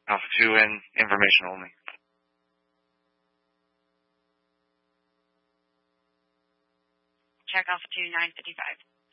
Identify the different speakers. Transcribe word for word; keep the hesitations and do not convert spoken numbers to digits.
Speaker 1: Alpha two and information only.
Speaker 2: Check Alpha two, nine fifty-five.